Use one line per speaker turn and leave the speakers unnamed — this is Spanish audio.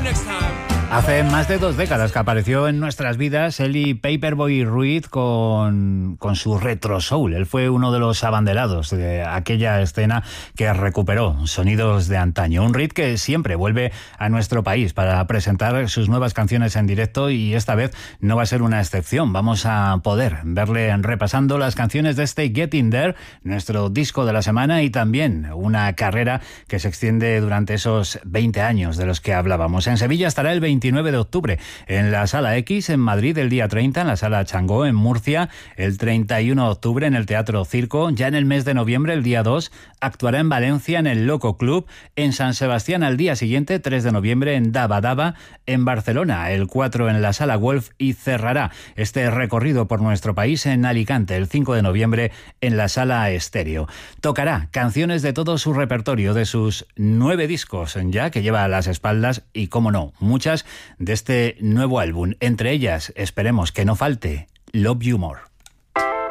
Hace más de 2 décadas que apareció en nuestras vidas Eli Paperboy Ruiz con su retro soul. Él fue uno de los abanderados de aquella escena que recuperó sonidos de antaño. Un Ruiz que siempre vuelve a nuestro país para presentar sus nuevas canciones en directo, y esta vez no va a ser una excepción. Vamos a poder verle repasando las canciones de este Getting There, nuestro disco de la semana, y también una carrera que se extiende durante esos 20 años de los que hablábamos. En Sevilla estará el 29 de octubre, en la Sala X, en Madrid el día 30, en la Sala Changó, en Murcia el 31 de octubre en el Teatro Circo. Ya en el mes de noviembre, el día 2, actuará en Valencia en el Loco Club, en San Sebastián al día siguiente, 3 de noviembre, en Daba Daba, en Barcelona el 4 en la Sala Wolf, y cerrará este recorrido por nuestro país en Alicante el 5 de noviembre en la Sala Estéreo. Tocará canciones de todo su repertorio, de sus 9 discos ya que lleva a las espaldas, y cómo no, muchas de este nuevo álbum. Entre ellas, esperemos que no falte Love You More.